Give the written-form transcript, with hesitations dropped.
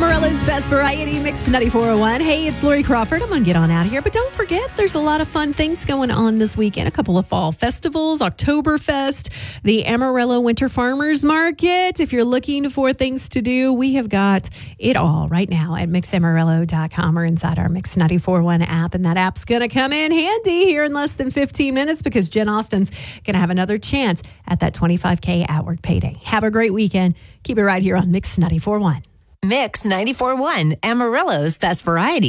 Amarillo's Best Variety Mix 94.1. Hey, it's Lori Crawford. I'm going to get on out of here. But don't forget, there's a lot of fun things going on this weekend. A couple of fall festivals, Oktoberfest, the Amarillo Winter Farmers Market. If you're looking for things to do, we have got it all right now at mixamarillo.com or inside our Mix 94.1 app. And that app's going to come in handy here in less than 15 minutes because Jen Austin's going to have another chance at that $25K at-work payday. Have a great weekend. Keep it right here on Mix 94.1. Mix 94.1, Amarillo's Best Variety.